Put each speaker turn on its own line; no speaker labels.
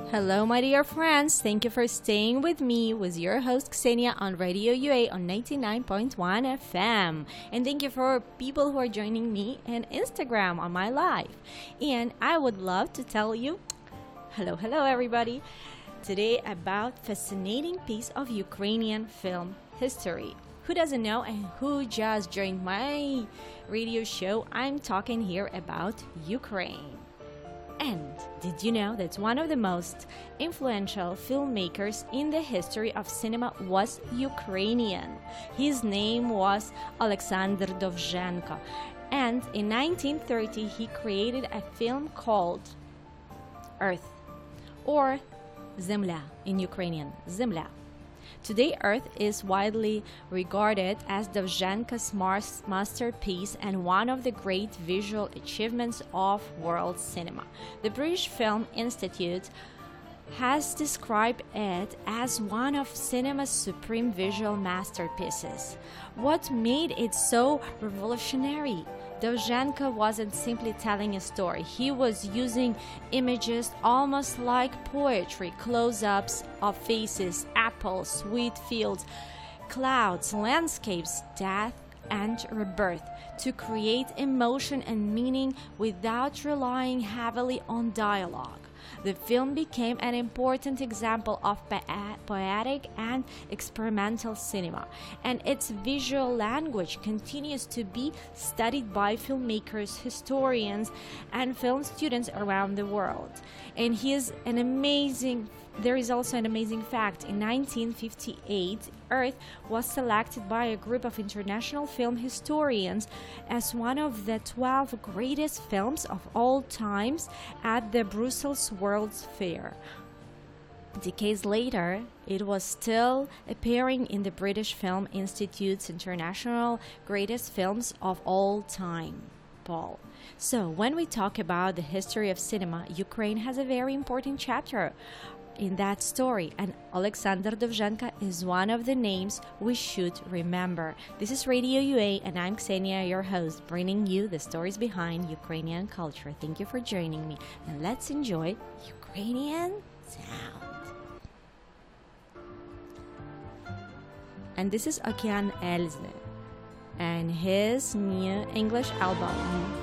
Hello, my dear friends. Thank you for staying with me, with your host Ksenia on Radio UA on 99.1 FM. And thank you for people who are joining me on Instagram on my live. And I would love to tell you, hello everybody, today about fascinating piece of Ukrainian film history. Who doesn't know and who just joined my radio show? I'm talking here about Ukraine. And did you know that one of the most influential filmmakers in the history of cinema was Ukrainian? His name was Alexander Dovzhenko. And in 1930, he created a film called Earth, or Zemля in Ukrainian, Zemля. Today, Earth is widely regarded as Dovzhenko's masterpiece and one of the great visual achievements of world cinema. The British Film Institute has described it as one of cinema's supreme visual masterpieces. What made it so revolutionary? Dovzhenko wasn't simply telling a story. He was using images almost like poetry, close-ups of faces, apples, wheat fields, clouds, landscapes, death, and rebirth to create emotion and meaning without relying heavily on dialogue. The film became an important example of poetic and experimental cinema, and its visual language continues to be studied by filmmakers, historians, and film students around the world. And there is also an amazing fact. In 1958, Earth was selected by a group of international film historians as one of the 12 greatest films of all times at the Brussels World's Fair. Decades later, it was still appearing in the British Film Institute's International Greatest Films of All Time poll. So, when we talk about the history of cinema, Ukraine has a very important chapter in that story, and Alexander Dovzhenko is one of the names we should remember. This is Radio UA, and I'm Ksenia, your host, bringing you the stories behind Ukrainian culture. Thank you for joining me, and let's enjoy Ukrainian sound. And this is Okean Elzy and his new English album,